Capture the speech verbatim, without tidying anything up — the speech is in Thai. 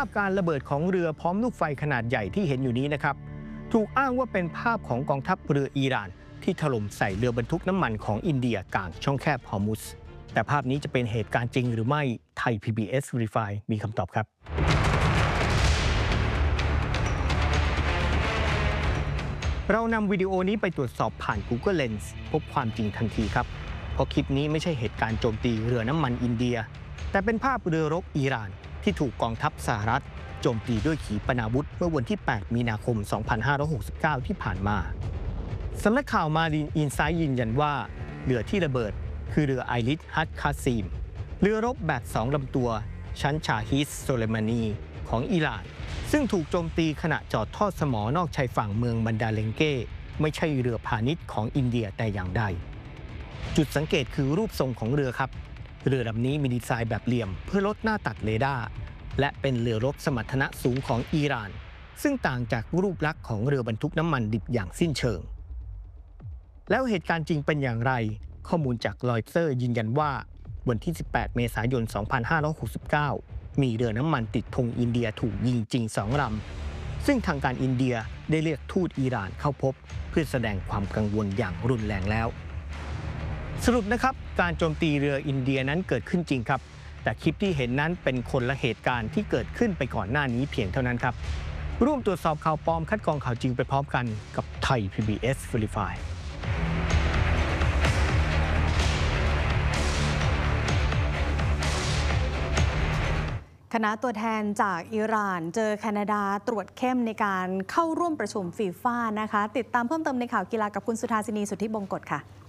พการระเบิดของเรือพร้อมลูกไฟขนาดใหญ่ที่เห็นอยู่นี้นะครับถูกอ้างว่าเป็นภาพของกองทัพเรืออิหร่านที่ถล่มใส่เรือบรรทุกน้ำมันของอินเดียกลางช่องแคบฮอร์มุซแต่ภาพนี้จะเป็นเหตุการณ์จริงหรือไม่ไทย พี บี เอส Verify มีคำตอบครับเรานำวิดีโอนี้ไปตรวจสอบผ่าน Google Lens พบความจริงทันทีครับเพราะคลิปนี้ไม่ใช่เหตุการณ์โจมตีเรือน้ำมันอินเดียแต่เป็นภาพเรือรบอิหร่านที่ถูกกองทัพสหรัฐโจมตีด้วยขีปนาวุธเมื่อวันที่ แปด มีนาคม สองพันห้าร้อยหกสิบเก้า ที่ผ่านมาสำนักข่าวมารีนอินไซต์ยืนยันว่าเรือที่ระเบิดคือเรือไอริสฮัตคาซีมเรือรบแบบสองลำตัวชั้นชาฮิสโซเลมานีของอิหร่านซึ่งถูกโจมตีขณะจอดทอดสมอนอกชายฝั่งเมืองบันดาเลงเก้ไม่ใช่เรือพาณิชย์ของอินเดียแต่อย่างใดจุดสังเกตคือรูปทรงของเรือครับเรือลำนี้มีดีไซน์แบบเหลี่ยมเพื่อลดหน้าตัดเรดาร์และเป็นเรือรบสมรรถนะสูงของอิหร่านซึ่งต่างจากรูปลักษณ์ของเรือบรรทุกน้ำมันดิบอย่างสิ้นเชิงแล้วเหตุการณ์จริงเป็นอย่างไรข้อมูลจากรอยเตอร์ยืนยันว่าวันที่ สิบแปด เมษายน สองพันห้าร้อยหกสิบเก้า มีเรือน้ำมันติดธงอินเดียถูกยิงจริงสองลำซึ่งทางการอินเดียได้เรียกทูตอิหร่านเข้าพบเพื่อแสดงความกังวลอย่างรุนแรงแล้วสรุปนะครับการโจมตีเรืออินเดียนั้นเกิดขึ้นจริงครับแต่คลิปที่เห็นนั้นเป็นคนละเหตุการณ์ที่เกิดขึ้นไปก่อนหน้านี้เพียงเท่านั้นครับร่วมตรวจสอบข่าวปลอมคัดกรองข่าวจริงไปพร้อมกันกับไทย พี บี เอส Verify คณะตัวแทนจากอิหร่านเจอแคนาดาตรวจเข้มในการเข้าร่วมประชุมฟีฟ่านะคะติดตามเพิ่มเติมในข่าวกีฬากับคุณสุธาสินีสุทธิบงกฎค่ะ